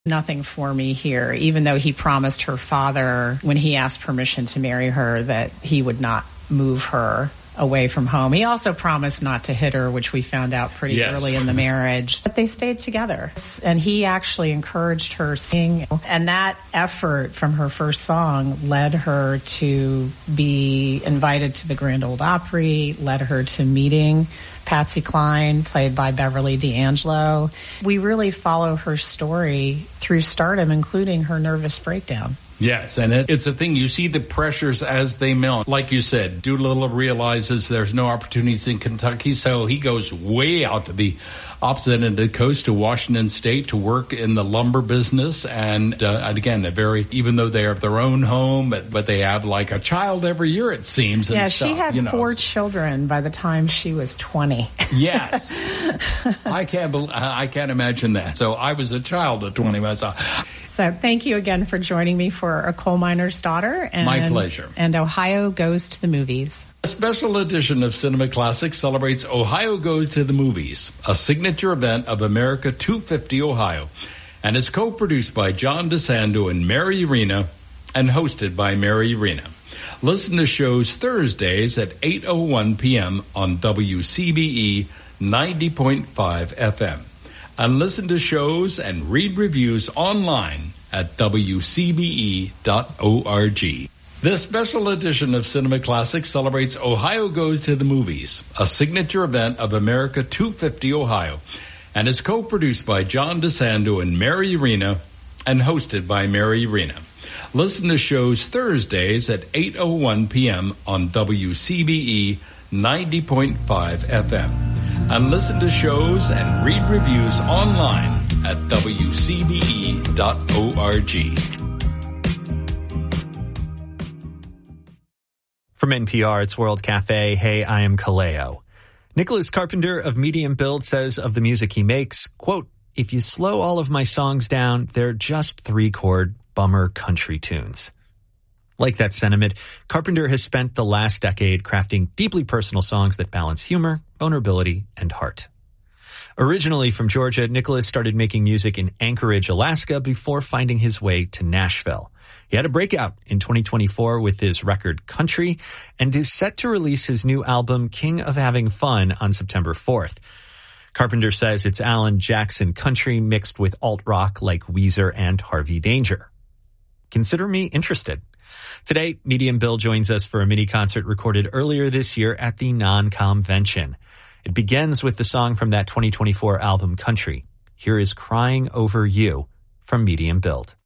Nothing for me here, even though he promised her father, when he asked permission to marry her, that he would not move her away from home. He also promised not to hit her, which we found out pretty early in the marriage. But they stayed together. And he actually encouraged her singing. And that effort from her first song led her to be invited to the Grand Ole Opry, led her to meeting Patsy Cline, played by Beverly D'Angelo. We really follow her story through stardom, including her nervous breakdown. Yes, and it's a thing. You see the pressures as they mount. Like you said, Doolittle realizes there's no opportunities in Kentucky, so he goes way out to the opposite end of the coast to Washington State to work in the lumber business. And again, even though they have their own home, but they have like a child every year, it seems. Yeah, and she had 4 children by the time she was 20. Yes. I can't imagine that. So I was a child at 20 myself. So thank you again for joining me for A Coal Miner's Daughter. My pleasure. And Ohio Goes to the Movies. A special edition of Cinema Classics celebrates Ohio Goes to the Movies, a signature event of America 250 Ohio, and is co-produced by John DeSando and Mary Arena and hosted by Mary Arena. Listen to shows Thursdays at 8:01 p.m. on WCBE 90.5 FM. And listen to shows and read reviews online at WCBE.org. This special edition of Cinema Classics celebrates Ohio Goes to the Movies, a signature event of America 250 Ohio, and is co-produced by John DeSando and Mary Arena and hosted by Mary Arena. Listen to shows Thursdays at 8:01 p.m. on WCBE 90.5 FM. And listen to shows and read reviews online at WCBE.org. From NPR, it's World Cafe. Hey, I am Kaleo. Nicholas Carpenter of Medium Build says of the music he makes, quote, "If you slow all of my songs down, they're just 3-chord bummer country tunes." Like that sentiment, Carpenter has spent the last decade crafting deeply personal songs that balance humor, vulnerability, and heart. Originally from Georgia, Nicholas started making music in Anchorage, Alaska, before finding his way to Nashville. He had a breakout in 2024 with his record Country, and is set to release his new album King of Having Fun on September 4th. Carpenter says it's Alan Jackson country mixed with alt-rock like Weezer and Harvey Danger. Consider me interested. Today, Medium Bill joins us for a mini-concert recorded earlier this year at the Non-Convention. It begins with the song from that 2024 album Country. Here is Crying Over You from Medium Build.